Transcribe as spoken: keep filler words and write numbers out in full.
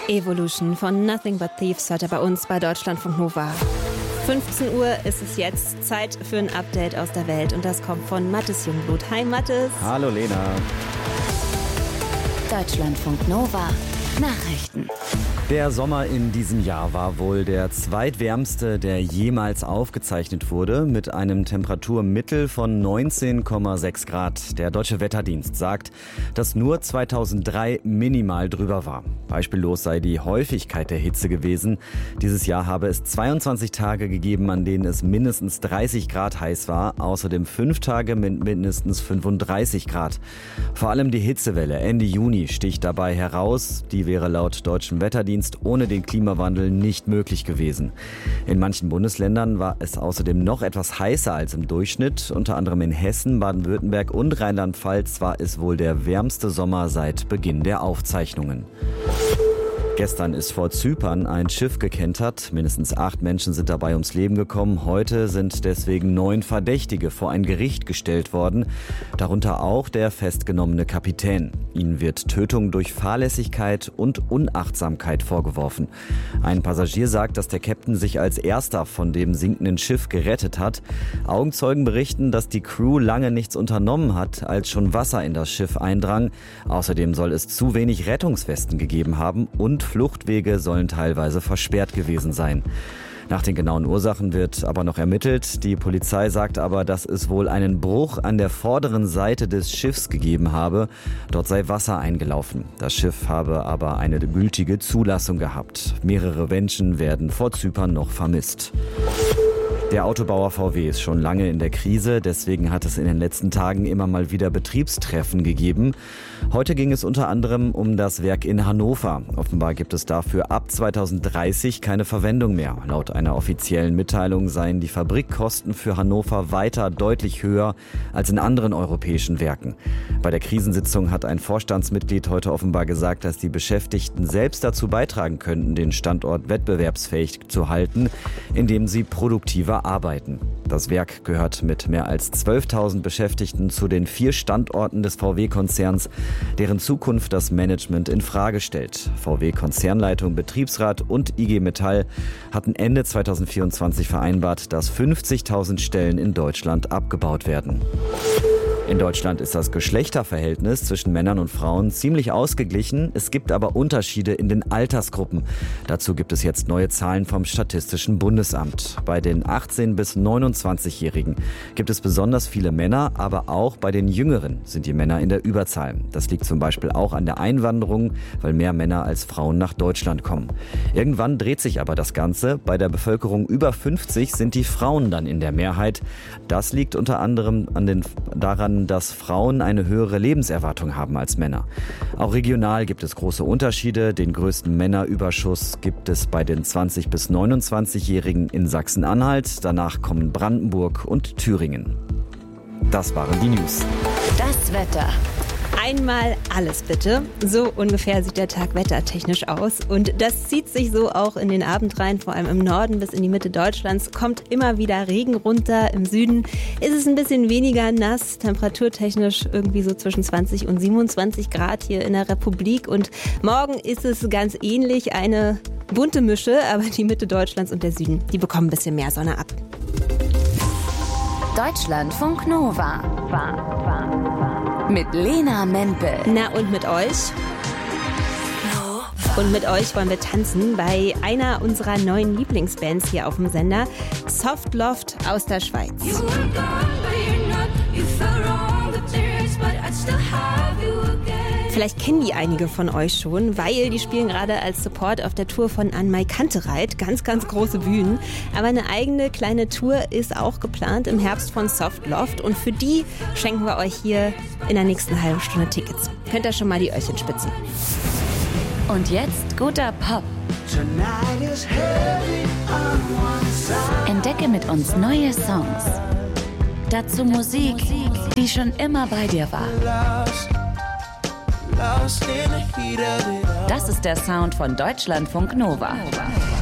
Evolution von Nothing But Thieves hört er bei uns bei Deutschlandfunk Nova. fünfzehn Uhr ist es jetzt, Zeit für ein Update aus der Welt und das kommt von Mathis Jungblut. Hi Mathis. Hallo Lena. Deutschlandfunk Nova Nachrichten. Der Sommer in diesem Jahr war wohl der zweitwärmste, der jemals aufgezeichnet wurde, mit einem Temperaturmittel von neunzehn Komma sechs Grad. Der Deutsche Wetterdienst sagt, dass nur zweitausenddrei minimal drüber war. Beispiellos sei die Häufigkeit der Hitze gewesen. Dieses Jahr habe es zweiundzwanzig Tage gegeben, an denen es mindestens dreißig Grad heiß war. Außerdem fünf Tage mit mindestens fünfunddreißig Grad. Vor allem die Hitzewelle Ende Juni sticht dabei heraus. Die wäre laut Deutschem Wetterdienst ohne den Klimawandel nicht möglich gewesen. In manchen Bundesländern war es außerdem noch etwas heißer als im Durchschnitt. Unter anderem in Hessen, Baden-Württemberg und Rheinland-Pfalz war es wohl der wärmste Sommer seit Beginn der Aufzeichnungen. Gestern ist vor Zypern ein Schiff gekentert. Mindestens acht Menschen sind dabei ums Leben gekommen. Heute sind deswegen neun Verdächtige vor ein Gericht gestellt worden. Darunter auch der festgenommene Kapitän. Ihnen wird Tötung durch Fahrlässigkeit und Unachtsamkeit vorgeworfen. Ein Passagier sagt, dass der Kapitän sich als erster von dem sinkenden Schiff gerettet hat. Augenzeugen berichten, dass die Crew lange nichts unternommen hat, als schon Wasser in das Schiff eindrang. Außerdem soll es zu wenig Rettungswesten gegeben haben und Fluchtwege sollen teilweise versperrt gewesen sein. Nach den genauen Ursachen wird aber noch ermittelt. Die Polizei sagt aber, dass es wohl einen Bruch an der vorderen Seite des Schiffs gegeben habe. Dort sei Wasser eingelaufen. Das Schiff habe aber eine gültige Zulassung gehabt. Mehrere Menschen werden vor Zypern noch vermisst. Der Autobauer V W ist schon lange in der Krise, deswegen hat es in den letzten Tagen immer mal wieder Betriebstreffen gegeben. Heute ging es unter anderem um das Werk in Hannover. Offenbar gibt es dafür ab zweitausenddreißig keine Verwendung mehr. Laut einer offiziellen Mitteilung seien die Fabrikkosten für Hannover weiter deutlich höher als in anderen europäischen Werken. Bei der Krisensitzung hat ein Vorstandsmitglied heute offenbar gesagt, dass die Beschäftigten selbst dazu beitragen könnten, den Standort wettbewerbsfähig zu halten, indem sie produktiver arbeiten. Das Werk gehört mit mehr als zwölftausend Beschäftigten zu den vier Standorten des V W-Konzerns, deren Zukunft das Management in Frage stellt. V W-Konzernleitung, Betriebsrat und I G Metall hatten Ende zweitausendvierundzwanzig vereinbart, dass fünfzigtausend Stellen in Deutschland abgebaut werden. In Deutschland ist das Geschlechterverhältnis zwischen Männern und Frauen ziemlich ausgeglichen. Es gibt aber Unterschiede in den Altersgruppen. Dazu gibt es jetzt neue Zahlen vom Statistischen Bundesamt. Bei den achtzehn- bis neunundzwanzigjährigen gibt es besonders viele Männer, aber auch bei den Jüngeren sind die Männer in der Überzahl. Das liegt zum Beispiel auch an der Einwanderung, weil mehr Männer als Frauen nach Deutschland kommen. Irgendwann dreht sich aber das Ganze. Bei der Bevölkerung über fünfzig sind die Frauen dann in der Mehrheit. Das liegt unter anderem an den, daran, dass Frauen eine höhere Lebenserwartung haben als Männer. Auch regional gibt es große Unterschiede. Den größten Männerüberschuss gibt es bei den zwanzig- bis neunundzwanzigjährigen in Sachsen-Anhalt. Danach kommen Brandenburg und Thüringen. Das waren die News. Das Wetter. Einmal alles bitte. So ungefähr sieht der Tag wettertechnisch aus. Und das zieht sich so auch in den Abend rein, vor allem im Norden bis in die Mitte Deutschlands. Kommt immer wieder Regen runter. Im Süden ist es ein bisschen weniger nass, temperaturtechnisch irgendwie so zwischen zwanzig und siebenundzwanzig Grad hier in der Republik. Und morgen ist es ganz ähnlich, eine bunte Mische, aber die Mitte Deutschlands und der Süden, die bekommen ein bisschen mehr Sonne ab. Deutschlandfunk Nova. War, war, war. Mit Lena Mempel. Na und mit euch? Und mit euch wollen wir tanzen bei einer unserer neuen Lieblingsbands hier auf dem Sender, Soft Loft aus der Schweiz. Vielleicht kennen die einige von euch schon, weil die spielen gerade als Support auf der Tour von Anmai Kantereit. Ganz, ganz große Bühnen. Aber eine eigene kleine Tour ist auch geplant im Herbst von Soft Loft. Und für die schenken wir euch hier in der nächsten halben Stunde Tickets. Könnt ihr schon mal die Öhrchen spitzen. Und jetzt guter Pop. Entdecke mit uns neue Songs. Dazu Musik, die schon immer bei dir war. Das ist der Sound von Deutschlandfunk Nova.